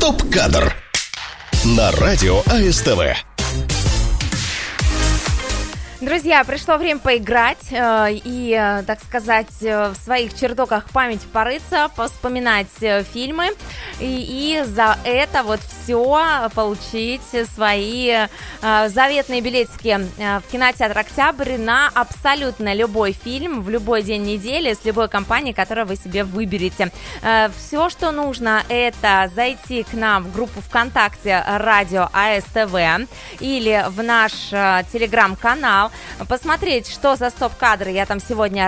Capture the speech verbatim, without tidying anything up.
Стоп-кадр на радио АСТВ. Друзья, пришло время поиграть э, и, э, так сказать, э, в своих чердоках память порыться, поспоминать э, фильмы и, и за это вот все получить свои э, заветные билетики э, в кинотеатр «Октябрь» на абсолютно любой фильм в любой день недели с любой компанией, которую вы себе выберете. Э, все, что нужно, это зайти к нам в группу ВКонтакте «Радио АСТВ» или в наш э, телеграм-канал, посмотреть, что за стоп-кадры я там сегодня